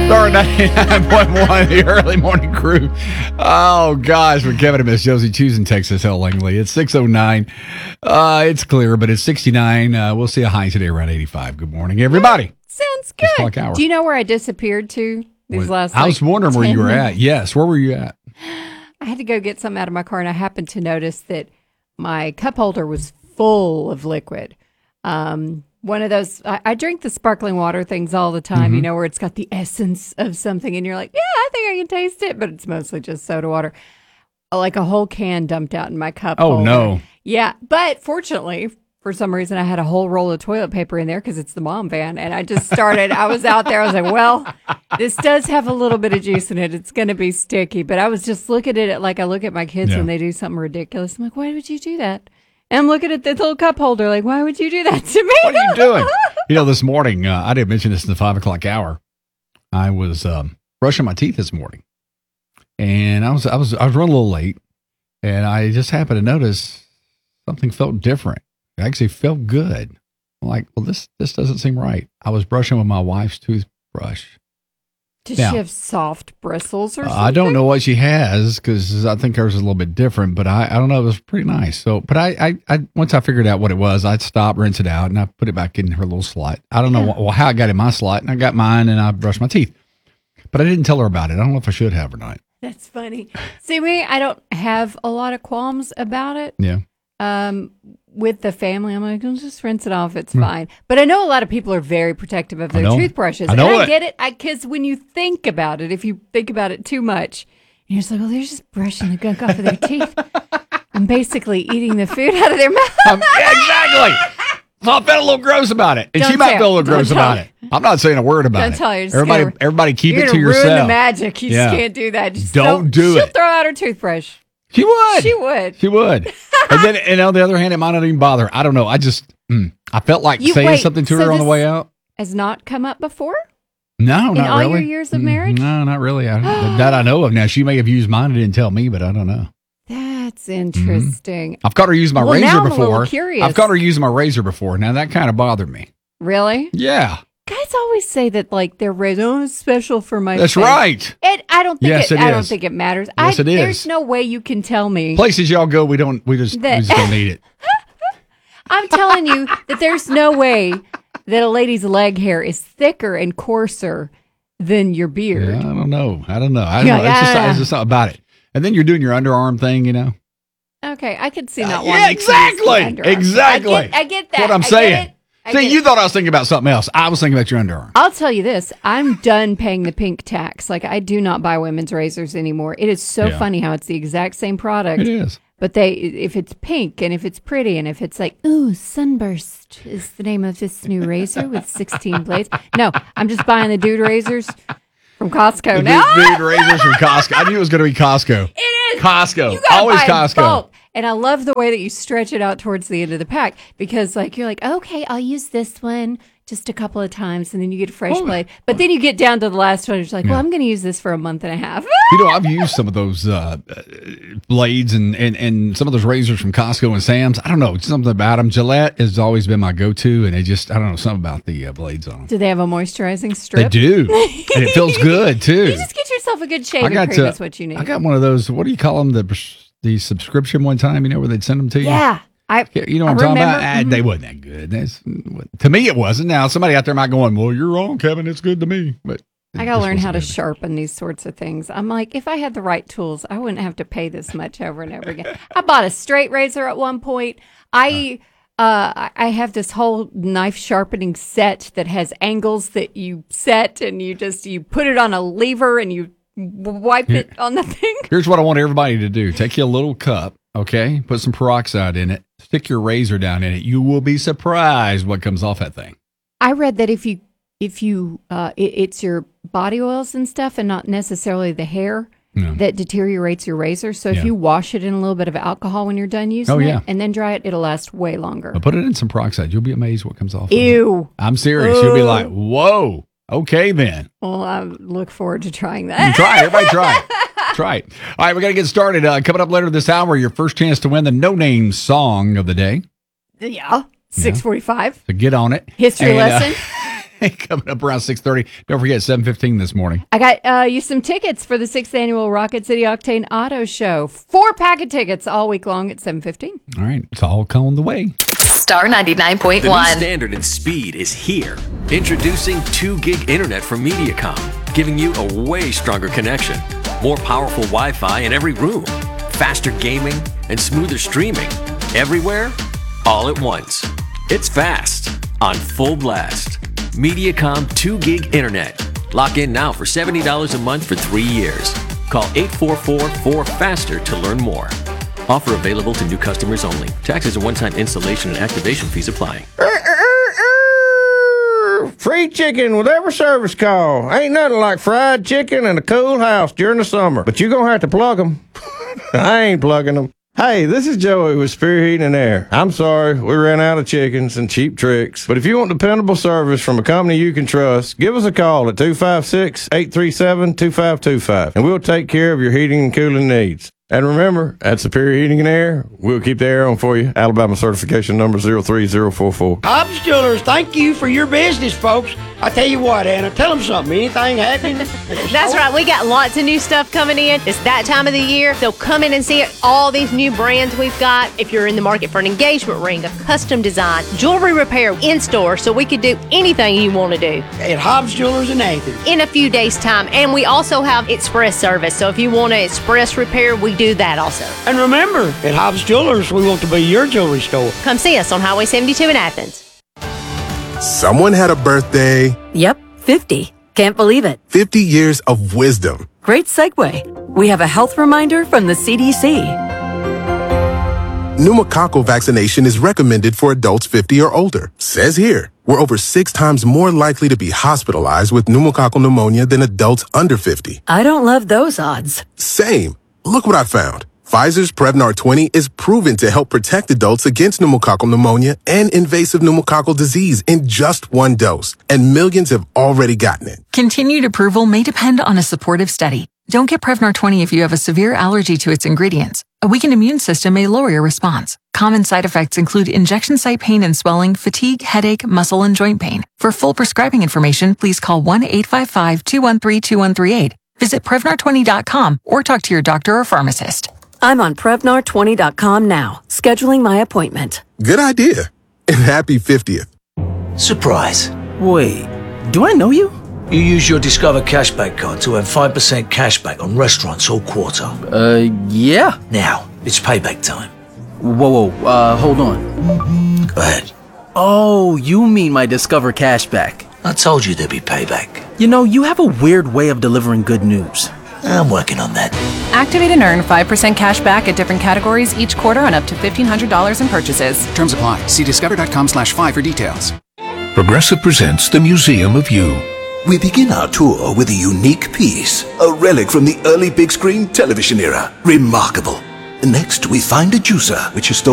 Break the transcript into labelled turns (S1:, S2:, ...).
S1: Star 99.1, the early morning crew. Oh, gosh, with Kevin and Miss Josie choosing Texas Hill Langley. It's 6:09. It's clear, but it's 69. We'll see a high today around 85. Good morning, everybody.
S2: Sounds good.
S1: Like hour.
S2: Do you know where I disappeared to these last
S1: I was wondering where you were at. Yes, where were you at?
S2: I had to go get something out of my car, and I happened to notice that my cup holder was full of liquid. One of those, I drink the sparkling water things all the time, you know, where it's got the essence of something, and you're like, yeah, I think I can taste it, but it's mostly just soda water. Like a whole can dumped out in my cup holder.
S1: Oh, no.
S2: Yeah, but fortunately, for some reason, I had a whole roll of toilet paper in there because it's the mom van, and I just started, I was out there, I was like, well, this does have a little bit of juice in it. It's going to be sticky, but I was just looking at it like I look at my kids when they do something ridiculous. I'm like, why would you do that? And I'm looking at the little cup holder like, why would you do that to me?
S1: What are you doing? You know, this morning, I didn't mention this in the 5 o'clock hour. I was brushing my teeth this morning, and I was running a little late, and I just happened to notice something felt different. It actually felt good. I'm like, well, this doesn't seem right. I was brushing with my wife's toothbrush.
S2: Does she have soft bristles or something?
S1: I don't know what she has because I think hers is a little bit different, but I don't know. It was pretty nice. So, but I once I figured out what it was, I'd stop, rinse it out, and I put it back in her little slot. I don't know how I got in my slot, and I got mine, and I brushed my teeth. But I didn't tell her about it. I don't know if I should have or not.
S2: That's funny. See, I don't have a lot of qualms about it.
S1: Yeah.
S2: With the family, I'm like, I'll just rinse it off. It's fine. But I know a lot of people are very protective of their toothbrushes. I get it. Because when you think about it, if you think about it too much, you're just like, well, they're just brushing the gunk off of their teeth and basically eating the food out of their mouth.
S1: Exactly. So I felt a little gross about it. And she might feel a little gross about it. I'm not saying a word about it.
S2: Don't tell her.
S1: Everybody keep it to yourself.
S2: Ruin the magic. You just can't do that. Just
S1: don't do it.
S2: She'll throw out her toothbrush.
S1: She would.
S2: She would.
S1: And then, and on the other hand, it might not even bother her. I don't know. I just, I felt like saying something to her on the way out.
S2: Has not come up before?
S1: No, not really.
S2: In all your years of marriage?
S1: No, not really. That I know of. Now, she may have used mine and didn't tell me, but I don't know.
S2: That's interesting.
S1: I've caught her use my razor
S2: now I'm
S1: before.
S2: a little curious.
S1: I've caught her using my razor before. Now, that kind of bothered me.
S2: Really?
S1: Yeah.
S2: Guys always say that like their razor is special for my
S1: That's
S2: face.
S1: right.
S2: I don't think it matters.
S1: Yes, it is.
S2: There's no way you can tell me.
S1: Places y'all go, we just don't need it.
S2: I'm telling you that there's no way that a lady's leg hair is thicker and coarser than your beard.
S1: Yeah, I don't know. It's just something about it. And then you're doing your underarm thing, you know.
S2: Okay, I could see not wanting
S1: yeah, exactly. Exactly.
S2: I get that.
S1: What I'm saying. See, you thought I was thinking about something else. I was thinking about your underarm.
S2: I'll tell you this. I'm done paying the pink tax. Like, I do not buy women's razors anymore. It is so funny how it's the exact same product.
S1: It is.
S2: But if it's pink and if it's pretty and if it's like, ooh, Sunburst is the name of this new razor with 16 blades. No, I'm just buying the dude razors from Costco now.
S1: Dude razors from Costco. I knew it was going to be Costco.
S2: It is.
S1: Costco.
S2: You gotta
S1: Always
S2: buy
S1: Costco.
S2: Bulk. And I love the way that you stretch it out towards the end of the pack because like you're like, okay, I'll use this one just a couple of times and then you get a fresh blade. But then you get down to the last one and you're like, well, I'm going to use this for a month and a half.
S1: You know, I've used some of those blades and some of those razors from Costco and Sam's. I don't know, something about them. Gillette has always been my go-to, and they just, I don't know, something about the blades on them.
S2: Do they have a moisturizing strip?
S1: They do, and it feels good, too.
S2: You just get yourself a good shaving cream. That's what you need.
S1: I got one of those, what do you call them, the subscription one time, you know, where they'd send them to you?
S2: Yeah.
S1: You know what I'm talking about? They wasn't that good. To me, it wasn't. Now, somebody out there might going, well, you're wrong, Kevin. It's good to me. But
S2: I got to learn how to sharpen these sorts of things. I'm like, if I had the right tools, I wouldn't have to pay this much over and over again. I bought a straight razor at one point. I have this whole knife sharpening set that has angles that you set and you put it on a lever and you wipe it on the thing.
S1: Here's what I want everybody to do. Take you a little cup, okay? Put some peroxide in it. Stick your razor down in it. You will be surprised what comes off that thing.
S2: I read that if you it's your body oils and stuff and not necessarily the hair that deteriorates your razor. So if you wash it in a little bit of alcohol when you're done using it and then dry it, it'll last way longer.
S1: But put it in some peroxide. You'll be amazed what comes off.
S2: Ew.
S1: I'm serious. You'll be like, whoa. Okay, then.
S2: Well, I look forward to trying that.
S1: Try it. Everybody try it. Try it. All right, we got to get started. Coming up later this hour, your first chance to win the No Name Song of the Day.
S2: Yeah, 6:45.
S1: So get on it.
S2: History lesson.
S1: Coming up around 6:30. Don't forget 7:15 this morning.
S2: I got you some tickets for the 6th annual Rocket City Octane Auto Show. 4-pack of tickets all week long at 7:15.
S1: All right, it's all coming the way.
S3: Star 99.1.
S4: The new standard in speed is here. Introducing 2 gig internet from Mediacom, giving you a way stronger connection, more powerful Wi-Fi in every room, faster gaming, and smoother streaming. Everywhere, all at once. It's fast, on full blast. Mediacom 2 gig internet. Lock in now for $70 a month for 3 years. Call 844-4FASTER to learn more. Offer available to new customers only. Taxes and one-time installation and activation fees apply.
S5: Free chicken with every service call. Ain't nothing like fried chicken and a cool house during the summer. But you're going to have to plug them. I ain't plugging them. Hey, this is Joey with Spear Heating and Air. I'm sorry, we ran out of chickens and cheap tricks. But if you want dependable service from a company you can trust, give us a call at 256-837-2525, and we'll take care of your heating and cooling needs. And remember, at Superior Heating and Air, we'll keep the air on for you. Alabama certification number 03044.
S6: Hobbs Jewelers, thank you for your business, folks. I tell you what, Anna, tell them something. Anything happening?
S7: That's right. We got lots of new stuff coming in. It's that time of the year. So come in and see it. All these new brands we've got. If you're in the market for an engagement ring, a custom design, jewelry repair in store, so we could do anything you want to do.
S6: At Hobbs Jewelers in Athens.
S7: In a few days' time. And we also have express service. So if you want an express repair, we do that also.
S6: And remember, at Hobbs Jewelers, we want to be your jewelry store.
S7: Come see us on Highway 72 in Athens.
S8: Someone had a birthday.
S9: Yep, 50. Can't believe it.
S8: 50 years of wisdom.
S9: Great segue. We have a health reminder from the CDC.
S8: Pneumococcal vaccination is recommended for adults 50 or older. Says here, we're over 6 times more likely to be hospitalized with pneumococcal pneumonia than adults under 50.
S9: I don't love those odds.
S8: Same. Look what I found. Pfizer's Prevnar 20 is proven to help protect adults against pneumococcal pneumonia and invasive pneumococcal disease in just 1 dose, and millions have already gotten it.
S10: Continued approval may depend on a supportive study. Don't get Prevnar 20 if you have a severe allergy to its ingredients. A weakened immune system may lower your response. Common side effects include injection site pain and swelling, fatigue, headache, muscle, and joint pain. For full prescribing information, please call 1-855-213-2138. Visit Prevnar20.com or talk to your doctor or pharmacist.
S9: I'm on Prevnar20.com now, scheduling my appointment.
S8: Good idea. And happy 50th.
S11: Surprise. Wait, do I know you? You use your Discover Cashback card to earn 5% cashback on restaurants all quarter.
S12: Yeah.
S11: Now, it's payback time.
S12: Whoa, hold on.
S11: Go ahead.
S12: Oh, you mean my Discover Cashback.
S11: I told you there'd be payback.
S12: You know, you have a weird way of delivering good news.
S11: I'm working on that.
S13: Activate and earn 5% cash back at different categories each quarter on up to $1,500 in purchases.
S14: Terms apply. See discover.com/5 for details.
S15: Progressive presents the Museum of You.
S16: We begin our tour with a unique piece, a relic from the early big screen television era. Remarkable. Next, we find a juicer, which is